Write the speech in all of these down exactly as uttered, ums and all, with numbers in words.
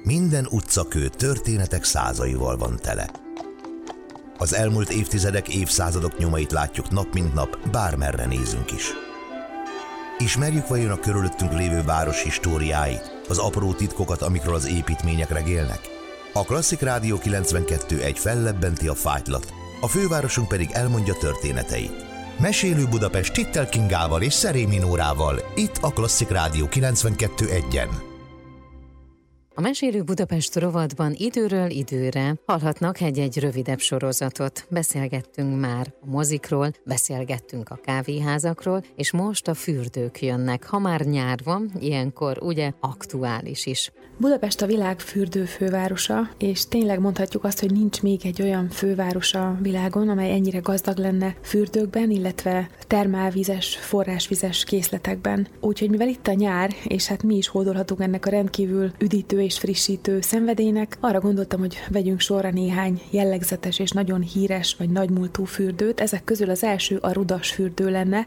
Minden utcakő történetek százaival van tele. Az elmúlt évtizedek, évszázadok nyomait látjuk nap mint nap, bármerre nézünk is. Ismerjük vajon a körülöttünk lévő város históriáit, az apró titkokat, amikről az építmények regélnek? A Klasszik Rádió kilencvenkettő egy fellebbenti a fájtlat, a fővárosunk pedig elmondja történeteit. Mesélő Budapest Tittel Kingával és Szerémi Nórával, itt a Klasszik Rádió kilencvenkettő egyen. A Mesélő Budapest rovatban időről időre hallhatnak egy-egy rövidebb sorozatot. Beszélgettünk már a mozikról, beszélgettünk a kávéházakról, és most a fürdők jönnek. Ha már nyár van, ilyenkor ugye aktuális is. Budapest a világ fürdőfővárosa, és tényleg mondhatjuk azt, hogy nincs még egy olyan főváros a világon, amely ennyire gazdag lenne fürdőkben, illetve termálvizes, forrásvizes készletekben. Úgyhogy mivel itt a nyár, és hát mi is hódolhatunk ennek a rendkívül üdítő és frissítő szenvedélynek, arra gondoltam, hogy vegyünk sorra néhány jellegzetes és nagyon híres vagy nagymúltú fürdőt. Ezek közül az első a Rudas fürdő lenne,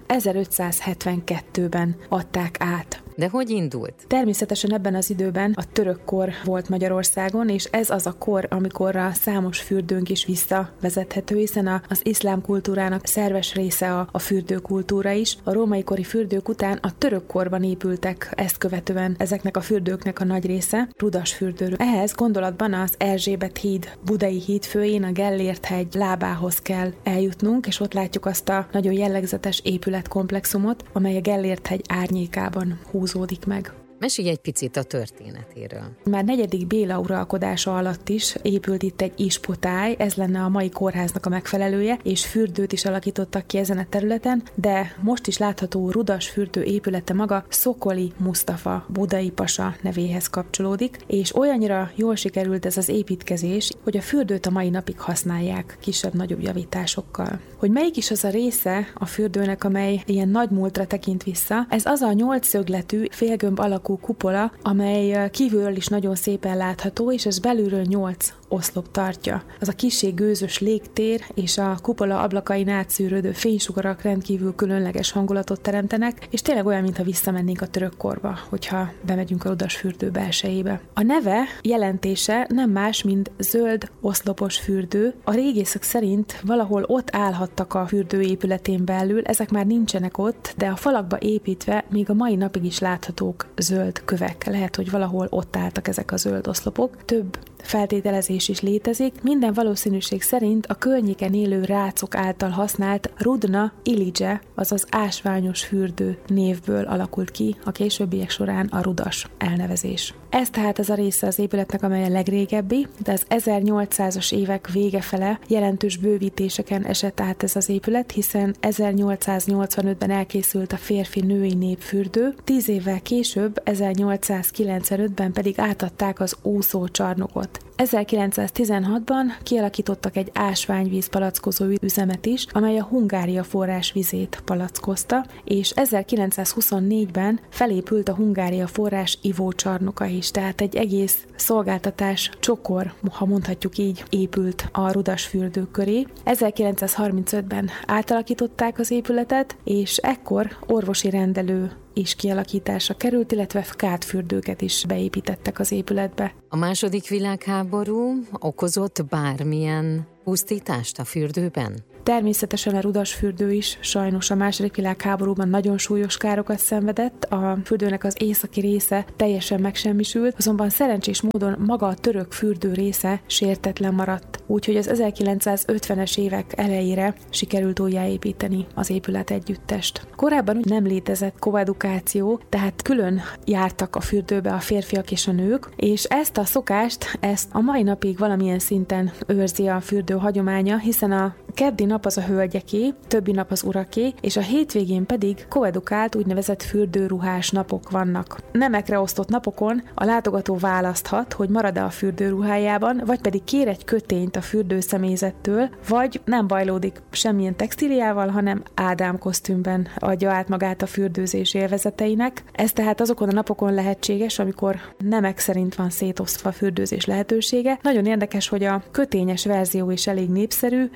ezerötszázhetvenkettőben adták át. De hogy indult? Természetesen ebben az időben a török kor volt Magyarországon, és ez az a kor, amikor a számos fürdőnk is visszavezethető, hiszen az iszlám kultúrának szerves része a, a fürdőkultúra is. A római kori fürdők után a török korban épültek ezt követően ezeknek a fürdőknek a nagy része, Rudas fürdőről. Ehhez gondolatban az Erzsébet híd budai hídfőjén a Gellért-hegy lábához kell eljutnunk, és ott látjuk azt a nagyon jellegzetes épületkomplexumot, amely a Gellért-hegy árnyékában húzódik meg. Mesélj egy picit a történetéről. Már negyedik Béla uralkodása alatt is épült itt egy ispotály, ez lenne a mai kórháznak a megfelelője, és fürdőt is alakítottak ki ezen a területen, de most is látható Rudas fürdő épülete maga Szokoli Musztafa budai pasa nevéhez kapcsolódik, és olyannyira jól sikerült ez az építkezés, hogy a fürdőt a mai napig használják kisebb-nagyobb javításokkal. Hogy melyik is az a része a fürdőnek, amely ilyen nagy múltra tekint vissza, ez az a nyolcszögletű, félgömb alakú kupola, amely kívülről is nagyon szépen látható, és ez belülről nyolc oszlop tartja. Az a kissé gőzös légtér és a kupola ablakain átszűrődő fénysugarak rendkívül különleges hangulatot teremtenek, és tényleg olyan, mintha visszamennénk a török korba, hogyha bemegyünk a Rudas fürdő belsejébe. A neve jelentése nem más, mint zöld oszlopos fürdő. A régészek szerint valahol ott állhattak a fürdő épületén belül, ezek már nincsenek ott, de a falakba építve még a mai napig is láthatók zöld kövek. Lehet, hogy valahol ott álltak ezek a zöld oszlopok. Több feltételezés is létezik. Minden valószínűség szerint a környéken élő rácok által használt Rudna Ilige, azaz ásványos fürdő névből alakult ki a későbbiek során a Rudas elnevezés. Ez tehát az a része az épületnek, amely a legrégebbi, de az ezernyolcszázas évek vége fele jelentős bővítéseken esett át ez az épület, hiszen ezernyolcszáznyolcvanötben elkészült a férfi-női népfürdő, tíz évvel később, ezernyolcszázkilencvenötben pedig átadták az úszócsarnokot. ezerkilencszáztizenhatban kialakítottak egy ásványvíz palackozó üzemet is, amely a Hungária forrásvizét palackozta, és ezerkilencszázhuszonnégyben felépült a Hungária forrás ivócsarnoka is, tehát egy egész szolgáltatás csokor, ha mondhatjuk így, épült a Rudas fürdő köré. ezerkilencszázharmincötben átalakították az épületet, és ekkor orvosi rendelő is kialakításra került, illetve kádfürdőket is beépítettek az épületbe. A második világháború okozott bármilyen pusztítást a fürdőben? Természetesen a Rudas fürdő is sajnos a második világháborúban nagyon súlyos károkat szenvedett, a fürdőnek az északi része teljesen megsemmisült, azonban szerencsés módon maga a török fürdő része sértetlen maradt, úgyhogy az ezerkilencszázötvenes évek elejére sikerült újjáépíteni az épület együttest. Korábban úgy nem létezett koedukáció, tehát külön jártak a fürdőbe a férfiak és a nők, és ezt a szokást, ezt a mai napig valamilyen szinten őrzi a fürdő hagyománya, hiszen a keddi nap az a hölgyeké, többi nap az uraké, és a hétvégén pedig koedukált úgynevezett fürdőruhás napok vannak. Nemekre osztott napokon a látogató választhat, hogy marad-e a fürdőruhájában, vagy pedig kér egy kötényt a fürdőszemélyzettől, vagy nem bajlódik semmilyen textíliával, hanem Ádám kosztümben adja át magát a fürdőzés élvezeteinek. Ez tehát azokon a napokon lehetséges, amikor nemek szerint van szétosztva a fürdőzés lehetősége. Nagyon érdekes, hogy a kötényes verzió is elég népszerű, ami azért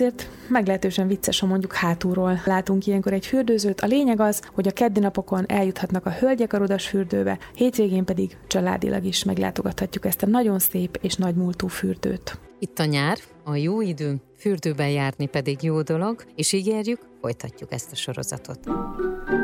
azért meglehetősen vicces, ha mondjuk hátulról látunk ilyenkor egy fürdőzőt. A lényeg az, hogy a keddi napokon eljuthatnak a hölgyek a Rudasfürdőbe, hétvégén pedig családilag is meglátogathatjuk ezt a nagyon szép és nagymúltú fürdőt. Itt a nyár, a jó idő, fürdőben járni pedig jó dolog, és ígérjük, folytatjuk ezt a sorozatot.